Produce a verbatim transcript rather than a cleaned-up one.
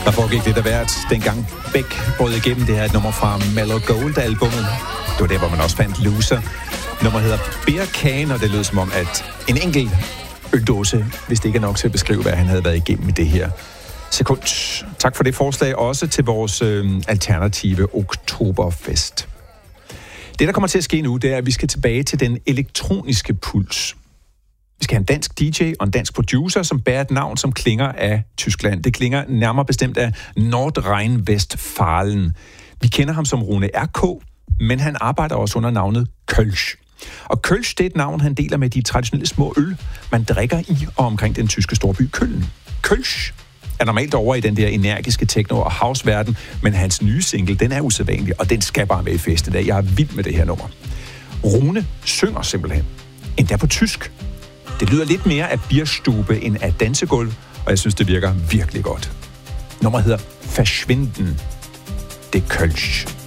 Der foregik lidt af hvert, dengang Beck brød igennem. Det her et nummer fra Mellow Gold-albummet. Det var der, hvor man også fandt Loser. Nummeret hedder Beer Can, og det lød som om, at en enkelt øldåse, hvis det ikke er nok til at beskrive, hvad han havde været igennem i det her sekund. Tak for det forslag, også til vores øh, alternative Oktoberfest. Det, der kommer til at ske nu, det er, at vi skal tilbage til den elektroniske puls. Vi skal have en dansk D J og en dansk producer, som bærer et navn, som klinger af Tyskland. Det klinger nærmere bestemt af Nordrhein-Westfalen. Vi kender ham som Rune R K, men han arbejder også under navnet Kölsch. Og Kölsch, det er et navn, han deler med de traditionelle små øl, man drikker i og omkring den tyske storby Köln. Kölsch er normalt over i den der energiske techno- og house-verden, men hans nye single, den er usædvanlig, og den skal bare med i fest i dag. Jeg er vild med det her nummer. Rune synger simpelthen, endda på tysk. Det lyder lidt mere af bierstube end af dansegulv, og jeg synes, det virker virkelig godt. Nummeret hedder Verschwinden. Det er Kölsch.